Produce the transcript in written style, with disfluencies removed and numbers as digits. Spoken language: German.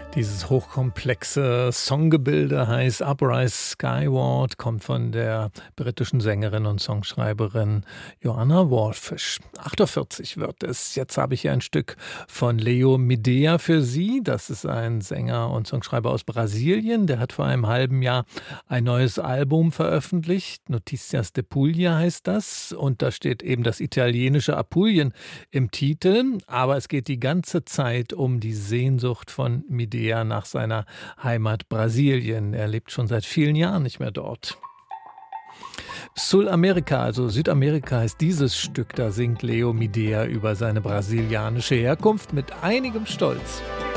Dieses hochkomplexe Songgebilde heißt Uprise Skyward, kommt von der britischen Sängerin und Songschreiberin Joanna Wallfisch. 8:40 wird es. Jetzt habe ich hier ein Stück von Leo Medea für Sie. Das ist ein Sänger und Songschreiber aus Brasilien. Der hat vor einem halben Jahr ein neues Album veröffentlicht. Noticias de Puglia heißt das. Und da steht eben das italienische Apulien im Titel. Aber es geht die ganze Zeit um die Sehnsucht von Medea nach seiner Heimat Brasilien. Er lebt schon seit vielen Jahren nicht mehr dort. Sul-America, also Südamerika heißt dieses Stück. Da singt Leo Medea über seine brasilianische Herkunft mit einigem Stolz.